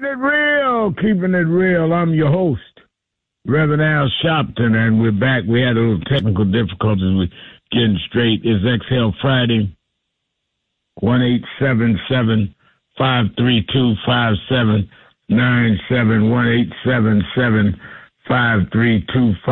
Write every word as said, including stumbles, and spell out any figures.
it real, keeping it real. I'm your host, Reverend Al Sharpton, and we're back. We had a little technical difficulties. We're getting straight. It's Exhale Friday, one eight seven seven, five three two, five seven nine seven, one eight seven seven, five three two, five